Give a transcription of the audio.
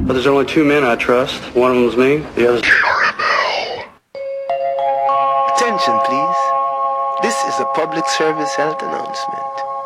But there's only two men I trust. One of them's me, the other's... Attention, please. This is a public service health announcement.